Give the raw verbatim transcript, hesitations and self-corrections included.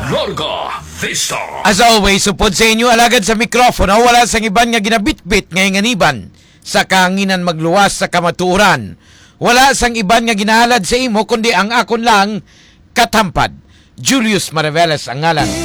Larga Vista. As always, supod sa inyo alagad sa mikrofono, wala sang iban nga ginabitbit ngay nganiban sa kahanginan magluwas sa kamatuuran. Wala sang iban nga ginahalad sa imo kundi ang akon lang katampad. Julius Maraveles ang ngalan.